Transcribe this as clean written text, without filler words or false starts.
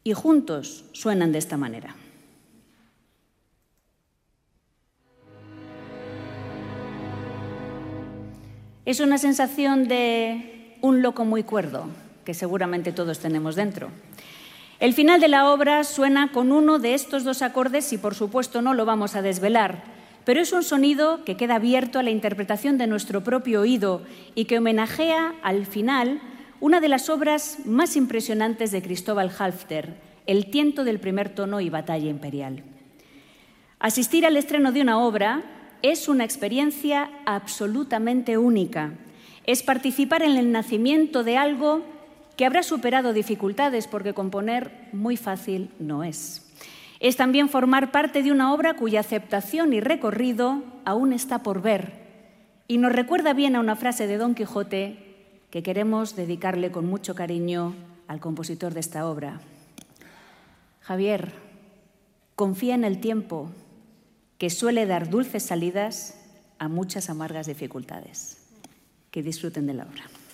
y juntos suenan de esta manera. Es una sensación de un loco muy cuerdo, que seguramente todos tenemos dentro. El final de la obra suena con uno de estos dos acordes y, por supuesto, no lo vamos a desvelar, pero es un sonido que queda abierto a la interpretación de nuestro propio oído y que homenajea, al final, una de las obras más impresionantes de Cristóbal Halffter, El tiento del primer tono y Batalla imperial. Asistir al estreno de una obra es una experiencia absolutamente única. Es participar en el nacimiento de algo que habrá superado dificultades, porque componer muy fácil no es. Es también formar parte de una obra cuya aceptación y recorrido aún está por ver. Y nos recuerda bien a una frase de Don Quijote que queremos dedicarle con mucho cariño al compositor de esta obra. Javier, confía en el tiempo, que suele dar dulces salidas a muchas amargas dificultades. Que disfruten de la obra.